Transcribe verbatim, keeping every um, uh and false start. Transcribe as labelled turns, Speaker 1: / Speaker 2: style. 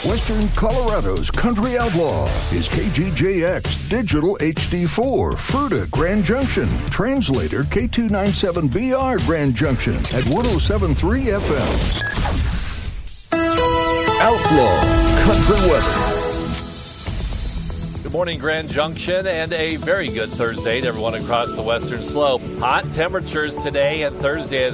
Speaker 1: Western Colorado's country outlaw is K G J X Digital H D four, Fruita, Grand Junction. Translator K two ninety-seven B R, Grand Junction at one oh seven point three F M. Outlaw Country Weather.
Speaker 2: Good morning, Grand Junction, and a very good Thursday to everyone across the western slope. Hot temperatures today and Thursday